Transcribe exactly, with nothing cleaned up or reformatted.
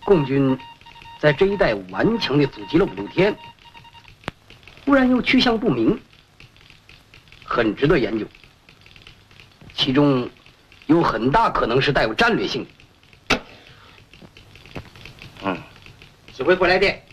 共军在这一带顽强地阻击了五六天，忽然又去向不明，很值得研究。其中有很大可能是带有战略性的。 嗯，指挥过来电。